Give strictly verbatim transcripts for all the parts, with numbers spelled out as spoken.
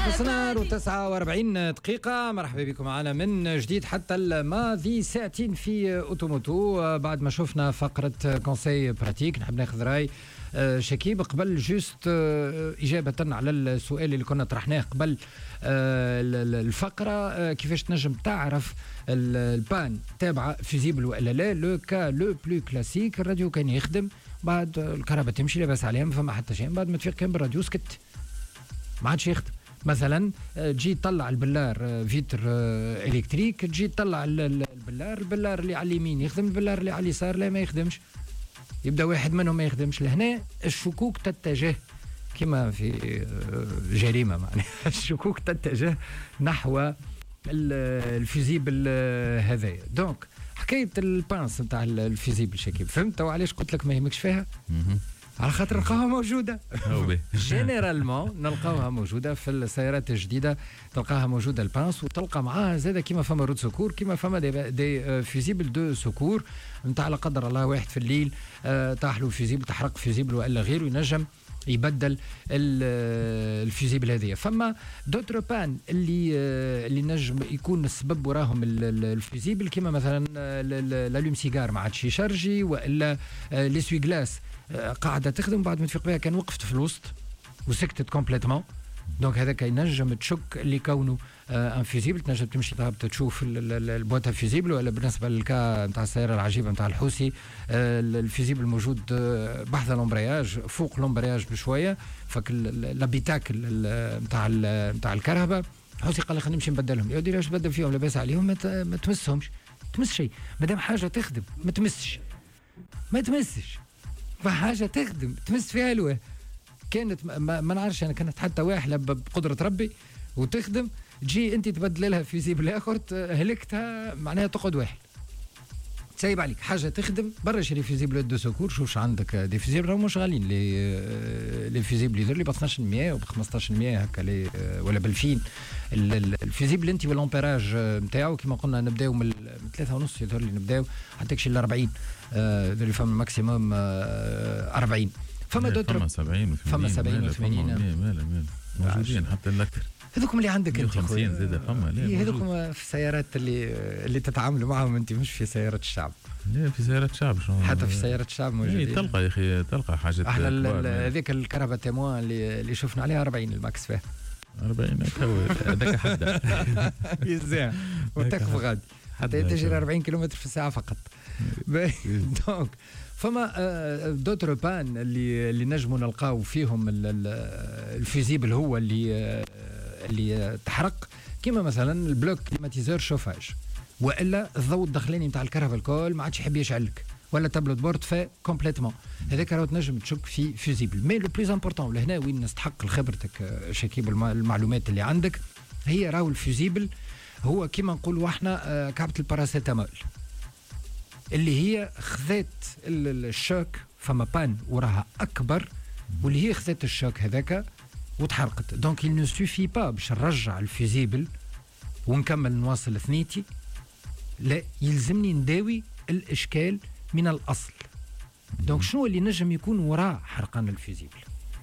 وصلنا وتسعة وأربعين دقيقة. مرحبا بكم معنا من جديد حتى الماضي ساعتين في أوتوموتو. بعد ما شفنا فقرة كونساي براتيك نحب ناخذ رأي شكيب قبل جوست إجابة على السؤال اللي كنا طرحناه قبل الفقرة، كيفاش تنجم تعرف البان تابعة فيزيبل ولا لا. لو كا لو بلو كلاسيك الراديو كان يخدم، بعد الكهرباء تمشي لاباس عليها ما فما حتى شيء، بعد ما تفيق كان بالراديو سكت ما عادش يخدم. مثلا تجي تطلع البلار فيتر الكتريك، تجي تطلع البلار البلار اللي على اليمين يخدم، البلار اللي على اليسار لا ما يخدمش، يبدا واحد منهم ما يخدمش. لهنا الشكوك تتجه كما في جريمه، معناها الشكوك تتجه نحو الفيزيبل هذايا. دونك حكايه البانس نتاع الفيزيبل شكيب فهمت وعلاش قلت لك ما يهمكش فيها؟ على خاطر نلقاوها موجوده جينيرالمون نلقاوها موجوده في السيارات الجديده، تلقاها موجوده البانس، وتلقى معاها زاده كيما فما رود سكور، كيما فما دي, دي فيزيبل دو سكور نتاع لا قدر الله واحد في الليل طاح له فيزيبل، تحرق فيزيبل والا غيره، ينجم يبدل الفيزيبل هذه. فما دوتر بان اللي اللي نجم يكون السبب وراهم الفيزيبل، كيما مثلا لالوم سيجار ما عادش يشارجي، والا ليسوي غلاس قاعده تخدم بعد ما تفيق بها كان وقفت في الوسط وسكتت كومبليتمون. دونك هذاك ينجم تشك اللي كونه ان فيزيبل، تنجم تمشي تهبط تشوف البواطه فيزيبل. ولا بالنسبه للكا نتاع السياره العجيبه نتاع الحوسي الفيزيبل موجود بحث الامبرياج فوق الامبرياج بشويه، فك لابيتاك نتاع نتاع الكهرباء. حوسي قال لي خلينا نمشي نبدلهم، يا ودي لاش تبدل فيهم لاباس عليهم، ما تمسهمش تمس شيء، مادام حاجه تخدم ما تمسش ما تمسش فحاجه تخدم تمس فيها الواه. كانت ما, ما نعرفش انا كانت حتى واحده بقدره ربي وتخدم، تجي انت تبدل لها فيزيبل اخر هلكتها، معناها تقعد واحد تسيب عليك. حاجه تخدم برا شري فيزيبل دو سكور، شوف عندك دي فيزيبل راهم مش غاليين، لي لي فيزيبل يدير لي ب اثناش بالمية وب خمسطاش بالمية هكا لي ولا بالفين. الفيزيبل انت والامبيراج نتاعو كما قلنا نبداو من ثلاثة ونص يظهر لي نبداو حتى كشي ل أربعين، يظهر لي فما ماكسيموم أربعين، فما دوتر فما سبعين فما سبعين وثمانين مالا مالا موجودين حتى الاكثر. هذوكم اللي عندك انت خمسين زاده فما، لا هذوكم في السيارات اللي اللي تتعاملوا معهم انت، مش في سيارات الشعب. لا في سيارات الشعب شو حتى في سيارات الشعب موجودين. تلقى يا اخي تلقى حاجات. احنا هذيك الكهرباء تيموان اللي اللي شفنا عليها أربعين الماكس فيها أربعين هذاك حدا يزاع وتكفى غادي حتى تجري أربعين كيلومتر في الساعه فقط. دونك فما دوتر بان اللي اللي نجموا نلقاو فيهم الفيزيبل هو اللي اللي تحرق، كما مثلا البلوك كليماتيزور شوفاج، والا الضوء الداخلاني نتاع الكهرباء الكل ما عادش يحب يشعلك، ولا تابلوت بورد فا كومبليتمون. هذاك راهو تنجم تشك في فيزيبل. مي لو بليز امبورطون لهنا وين نستحق خبرتك شكيب المعلومات اللي عندك، هي راهو الفيزيبل هو كما نقولوا احنا كعبه الباراسيتامول اللي هي خذات الشوك، فما بان وراها اكبر واللي هي خذات الشوك هذاك وتحرقت. دونك il ne suffit pas باش نرجع الفيزيبل ونكمل نواصل ثنيتي، لا يلزمني نداوي الاشكال من الاصل. دونك شنو اللي نجم يكون وراء حرقان الفيزيبل؟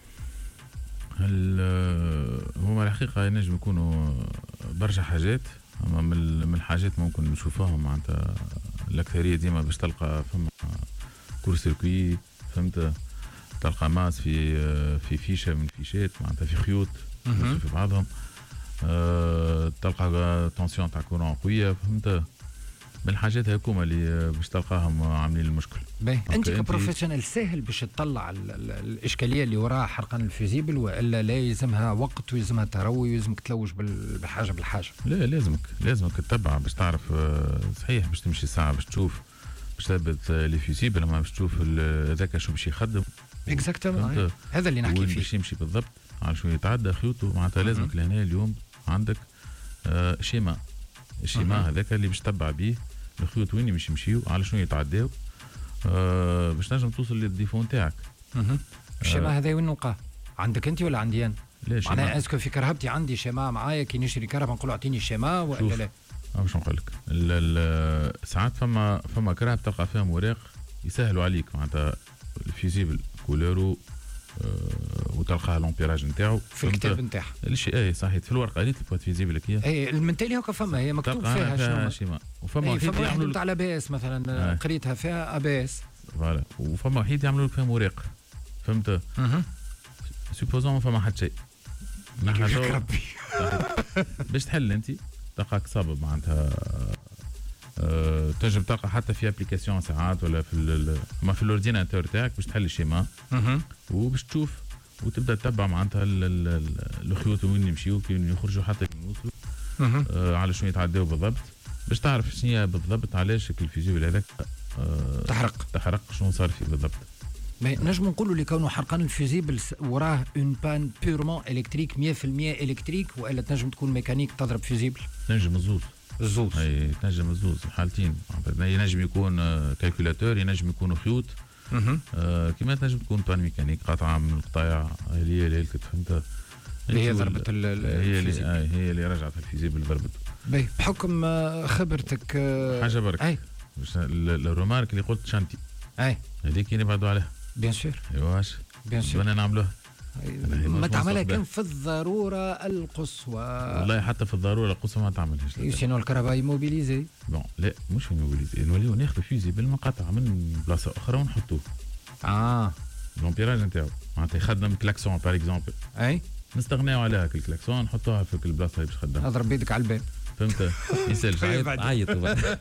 هما الحقيقه ينجم يكونوا برشا حاجات، اما من الحاجات ممكن نشوفوهم معناتها الاكثريه ديما باش تلقى فما كور سيركوي، فهمت، تلقى ماس في في فيشه من فيشات معناتها في خيوط في بعضهم، أه تلقى تونسيون تاع كورون قويه، فهمت. من الحاجات هكوما اللي باش تلقاهم عاملين المشكل. باهي انت كبروفيشنال سهل باش تطلع الاشكاليه اللي وراها حرقان الفيزيبل، والا لا يلزمها وقت ويلزمها تروي ويلزمك تلوج بالحاجه بالحاجه؟ لا لازمك لازمك تتبع باش تعرف صحيح، باش تمشي ساعه باش تشوف باش تثبت لي فيزيبل، ما باش تشوف هذاك شو باش يخدم اكزاكتومون. هذا اللي نحكي فيه باش يمشي بالضبط على شو يتعدى خيوطه معناتها. لازمك لهنا اليوم عندك آه شيما الشيما هذاك اللي باش تتبع به الخيوط وين باش يمشيو على شنو يتعداو آه باش تنجم توصل للديفون نتاعك. الشيما آه هذا وين نلقاه؟ عندك انت ولا عندي انا؟ لا شيما معناها اسكو في كرهبتي عندي شيما معايا كي نشري كهرباء نقول اعطيني الشيما ولا لا؟ اه باش نقول لك ساعات فما فما كرهب تلقى فيهم اوراق يسهلوا عليك معناتها الفيزيبل كولورو وتلقاها لومبيراج نتاعو في الكتاب نتاعها الشيء اي صحيح في الورقه اللي تبغى فيزيبل هي اي المنتالي هكا فما هي مكتوب فيها شنو وفما وحيد يعملوا على بي اس مثلا قريتها فيها ابي اس فوالا وفما وحيد يعملوا لك فيها مراق فهمت سوبوزون فما حد شيء يا ربي باش تحل انت تلقاك صابب معناتها أه تنجم تلقى حتى في ابليكاسيون ساعات ولا في ما في الاورديناتور تاعك باش تحل الشيما وباش تشوف وتبدا تتبع معناتها الخيوط وين يمشيو كي يخرجوا حتى كي يوصلوا أه على شنو يتعداو بالضبط باش تعرف شنو هي بالضبط علاش الفيزيبل هذاك أه تحرق تحرق شنو صار فيه بالضبط. نجم نقولوا اللي كونه حرقان الفيزيبل وراه اون بان بيرمون الكتريك مية بالمية الكتريك والا تنجم تكون ميكانيك تضرب فيزيبل؟ تنجم الزوز الزوز اي تنجم الزوز حالتين ينجم يكون كالكولاتور ينجم يكونوا خيوط آه كما تنجم تكون بان ميكانيك قطعه من القطايع اللي هي اللي فهمت اللي هي ضربت هي اللي آه هي اللي رجعت الفيزيبل ضربته. باهي بحكم خبرتك آه حاجه برك اي الرومارك اللي قلت شانتي اي هذيك نبعدوا عليها بيان سور ايواش بيان سور بدنا نعملوها ما تعملها كان في الضروره القصوى والله حتى في الضروره القصوى ما تعملهاش سينو الكهرباء موبيليزي بون لا مش موبيليزي نوليو ناخذ فيزي بالمقاطع من بلاصه اخرى ونحطوه اه لومبيراج نتاعو معناتها يخدم كلاكسون بار اكزومبل اي نستغناو عليها كل كلاكسون نحطوها في البلاصه اللي باش تخدم اضرب بيدك على الباب فهمت يسالش عيط عيط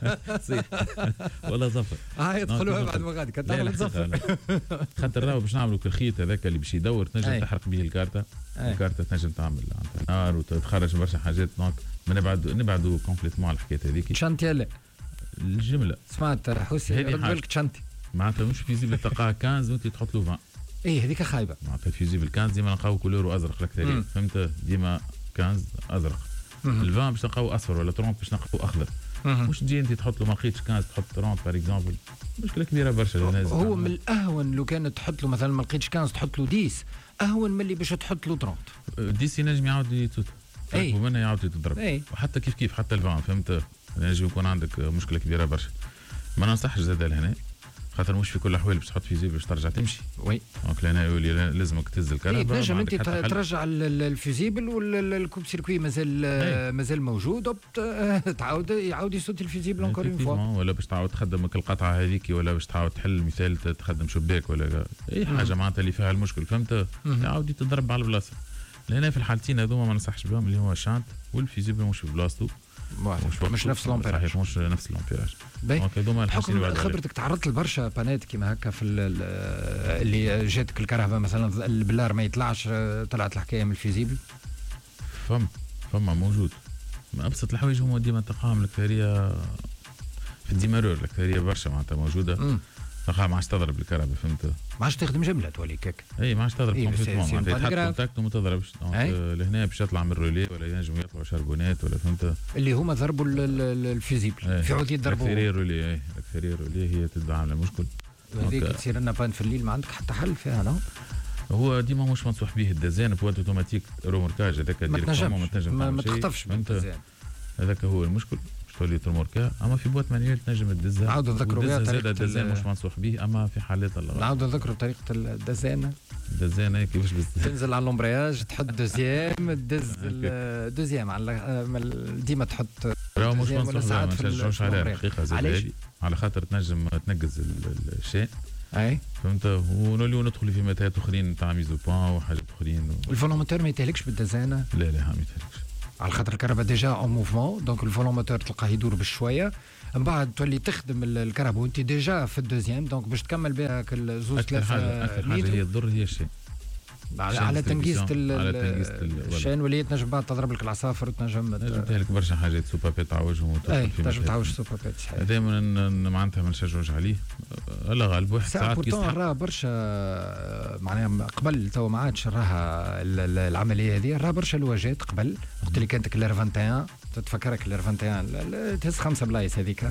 ولا زفر عيط قولوها بعد ما غادي كتعمل زفر خاطر راهو باش نعملوا الخيط هذاك اللي باش يدور تنجم تحرق به الكارته الكارته تنجم تعمل نار وتخرج برشا حاجات دونك ما نبعدوا نبعدوا كومبليتمون على الحكايه هذيك شانتي لا الجمله سمعت حسين رد بالك شانتي معناتها مش فيزيبل تلقاها خمسة وانت تحط له عشرين اي هذيك خايبه معناتها فيزيبل خمسة ديما نلقاو كولور ازرق الاكثريه فهمت ديما خمسة ازرق الفان باش نلقاو اصفر ولا ثلاثين باش نلقاو اخضر مش تجي انت تحط له ما لقيتش خمسة تحط ثلاثين بار اكزومبل مشكله كبيره برشا للناس هو من الاهون لو كانت تحط له مثلا ما لقيتش خمسة تحط له عشرة اهون من اللي باش تحط له ثلاثين عشرة ينجم يعاود يتوت اي ومنها يعاود يتضرب اي وحتى كيف كيف حتى الفان فهمت ينجم يكون عندك مشكله كبيره برشا ما ننصحش زاد لهنا خاطر مش في كل الاحوال باش تحط فيزيبل باش ترجع تمشي وي دونك لهنا يولي لازمك تهز الكهرباء تنجم انت ترجع الفيزيبل والكوب سيركوي مازال مازال موجود تعاود يعاود يسد الفيزيبل اونكور اون فوا ولا باش تعاود تخدم القطعه هذيك ولا باش تعاود تحل مثال تخدم شباك ولا اي حاجه معناتها اللي فيها المشكل فهمت تعاود تضرب على البلاصه لهنا في الحالتين هذوما ما ننصحش بهم اللي هو الشانت والفيزيبل مش في بلاصتو مش, مش نفس لومبيراج مش نفس لومبيراج بحكم خبرتك تعرضت لبرشا بانات كيما هكا في اللي جاتك الكهرباء مثلا البلار ما يطلعش طلعت الحكايه من الفيزيبل فما فما موجود من ابسط الحوايج هما ديما تلقاهم الكثريه في الديمارور الكثريه برشا معناتها موجوده تلقاها ما عادش تضرب الكهرباء فهمت ما عادش تخدم جمله تولي كيك اي ما عادش تضرب كومبليتمون معناتها تحط كونتاكت وما تضربش لهنا باش يطلع من الرولي ولا ينجم يطلعوا شربونات ولا فهمت اللي هما ضربوا الفيزيبل في عود يضربوا الاكثريه الرولي اي الاكثريه الرولي هي تبدا عامله مشكل هذيك تصير لنا بان في الليل ما عندك حتى حل فيها لا هو ديما مش منصوح به الدزان بواد اوتوماتيك روموركاج هذاك ما تنجمش ما, ما تخطفش من الدزان هذاك هو المشكل تولي ترموركا اما في بوات مانيوال تنجم تدزها نعاودوا نذكروا بها طريقه الدزان مش منصوح به اما في حالات الله نعاودوا نذكروا طريقه الدزانه الدزانه كيفاش تنزل على اللومبرياج تحط دوزيام تدز الدوزيام على ديما تحط راهو مش منصوح ما نشجعوش عليها الحقيقه زاد على خاطر تنجم تنقز الشيء اي فهمت ونوليو ندخلوا في متاهات اخرين تاع ميزو بوان وحاجات اخرين و... الفولومتور ما يتهلكش بالدزانه لا لا ما يتهلكش على خاطر الكهرباء ديجا اون موفمون دونك الفولومتور تلقاه يدور بشويه من بعد تولي تخدم الكهرباء وانت ديجا في الدوزيام دونك باش تكمل بها كل زوج ثلاثه اكثر حاجه هي تضر هي الشيء على, على تنقيزة الشين وليت تنجم بعد تضرب لك العصافر وتنجم تنجم تهلك برشا حاجات سوبابي تعوجهم وتدخل في تنجم تعوج سوبابي صحيح هذا معناتها ما نشجعوش عليه الله غالب واحد ساعات يستحق راه برشا معناها قبل تو ما عادش راها العمليه هذه راه برشا لواجات قبل وقت اللي كانت كلير واحد وعشرين تتفكرك كلير واحد وعشرين تهز خمسه بلايص هذيك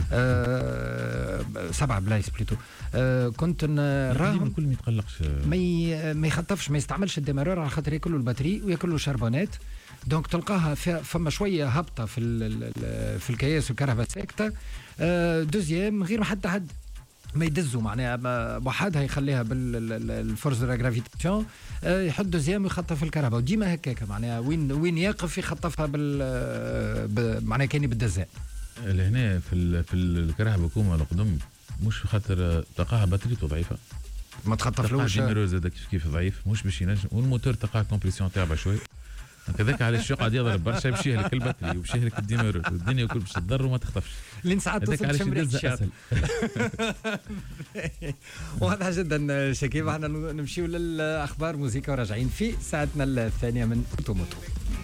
آه سبعه بلايص بليتو آه كنت راهم الكل ما يتقلقش ما ما يخطفش ما يستعملش الديمارور على خاطر ياكلوا الباتري وياكلوا شربونات دونك تلقاها فما شويه هبطه في في الكياس والكهرباء ساكته آه دوزيام غير حتى حد ما يدزوا معناها وحدها يخليها بالفورس دو لا غرافيتاسيون، يحط دوزيام ويخطف الكهرباء، وديما هكاك معناها وين وين يقف يخطفها بال معناها كاني بالدزاء. لهنا في في الكهرباء كوما القدم مش خاطر تلقاها باتريته ضعيفه، ما تخطفلوش الديميرور زاد كيف ضعيف مش باش ينجم، والموتور تلقاه كومبريسيون تاعبه شوي هكذاك، علاش شو قاعد يضرب برشا يمشي لك الباتري ويمشي لك الديميرور والدنيا كل باش تضر وما تخطفش لين ساعات توصل شمريت اسهل. واضح جدا شكيب. احنا نمشيو للاخبار موسيقى وراجعين في ساعتنا الثانيه من اوتوموتو.